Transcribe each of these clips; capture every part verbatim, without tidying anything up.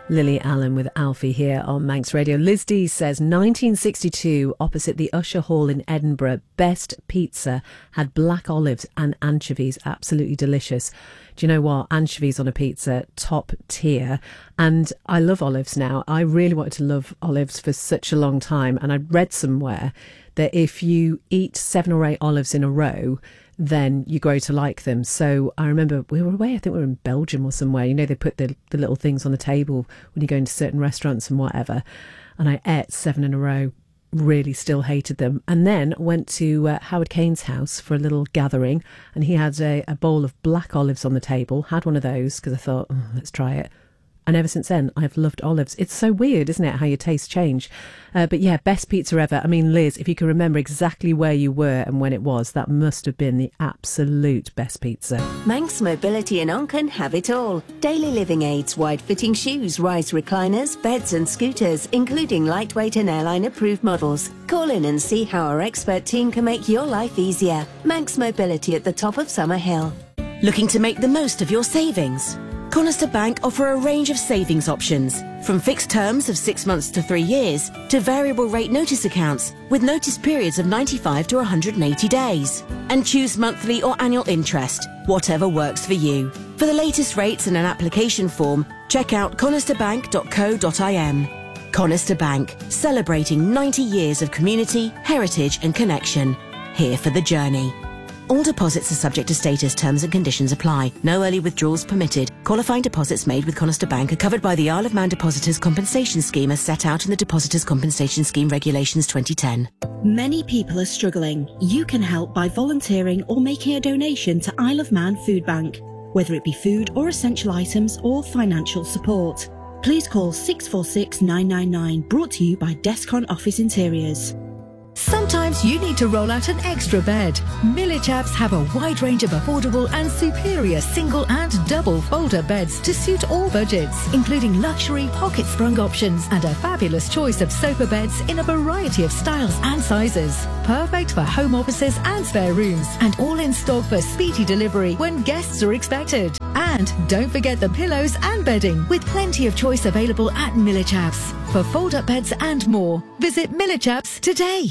Lily Allen with Alfie here on Manx Radio. Liz D says nineteen sixty-two, opposite the Usher Hall in Edinburgh, best pizza had black olives and anchovies. Absolutely delicious. Do you know what? Anchovies on a pizza, top tier. And I love olives now. I really wanted to love olives for such a long time. And I read somewhere that if you eat seven or eight olives in a row, then you grow to like them. So I remember we were away, I think we were in Belgium or somewhere. You know, they put the, the little things on the table when you go into certain restaurants and whatever. And I ate seven in a row, really still hated them. And then went to uh, Howard Kane's house for a little gathering, and he had a, a bowl of black olives on the table. Had one of those because I thought, oh, let's try it. And ever since then, I've loved olives. It's so weird, isn't it, how your tastes change? Uh, but yeah, best pizza ever. I mean, Liz, if you can remember exactly where you were and when it was, that must have been the absolute best pizza. Manx Mobility in Onken have it all. Daily living aids, wide-fitting shoes, rise recliners, beds and scooters, including lightweight and airline-approved models. Call in and see how our expert team can make your life easier. Manx Mobility at the top of Summer Hill. Looking to make the most of your savings? Conister Bank offer a range of savings options, from fixed terms of six months to three years to variable rate notice accounts with notice periods of ninety-five to one hundred eighty days. And choose monthly or annual interest, whatever works for you. For the latest rates and an application form, check out conister bank dot co dot i m. Conister Bank, celebrating ninety years of community, heritage and connection. Here for the journey. All deposits are subject to status, terms and conditions apply. No early withdrawals permitted. Qualifying deposits made with Conister Bank are covered by the Isle of Man Depositors Compensation Scheme as set out in the Depositors Compensation Scheme Regulations twenty ten. Many people are struggling. You can help by volunteering or making a donation to Isle of Man Food Bank, whether it be food or essential items or financial support. Please call six four six nine nine nine, brought to you by Descon Office Interiors. Sometimes you need to roll out an extra bed. Millage Apps have a wide range of affordable and superior single and double fold-up beds to suit all budgets, including luxury pocket-sprung options and a fabulous choice of sofa beds in a variety of styles and sizes. Perfect for home offices and spare rooms, and all in stock for speedy delivery when guests are expected. And don't forget the pillows and bedding, with plenty of choice available at Millage Apps. For fold-up beds and more, visit Millage Apps today.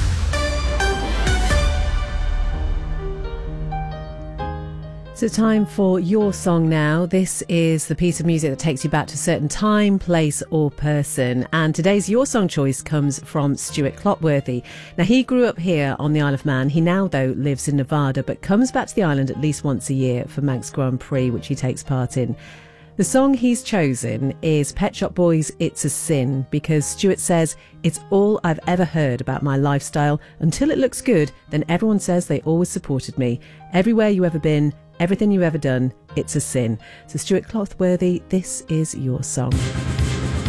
So time for your song now. This is the piece of music that takes you back to a certain time, place or person. And today's Your Song choice comes from Stuart Clotworthy. Now, he grew up here on the Isle of Man. He now, though, lives in Nevada, but comes back to the island at least once a year for Manx Grand Prix, which he takes part in. The song he's chosen is Pet Shop Boys' It's a Sin, because Stuart says, it's all I've ever heard about my lifestyle. Until it looks good, then everyone says they always supported me. Everywhere you ever been, everything you've ever done, it's a sin. So Stuart Clotworthy, this is your song.